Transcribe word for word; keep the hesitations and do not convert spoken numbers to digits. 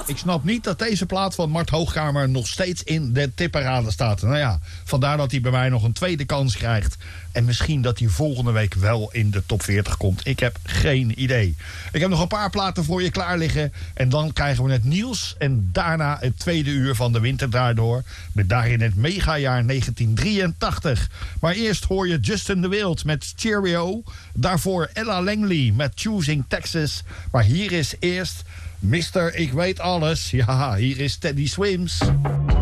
Ik snap niet dat deze plaat van Mart Hoogkamer nog steeds in de tipparade staat. Nou ja, vandaar dat hij bij mij nog een tweede kans krijgt. En misschien dat hij volgende week wel in de top veertig komt. Ik heb geen idee. Ik heb nog een paar platen voor je klaar liggen. En dan krijgen we het nieuws. En daarna het tweede uur van de Winter Draait Door. Met daarin het megajaar negentien drieëntachtig. Maar eerst hoor je Justin de Wild met Cheerio. Daarvoor Ella Langley met Choosing Texas. Maar hier is eerst mister Ik Weet Alles. Ja, hier is Teddy Swims.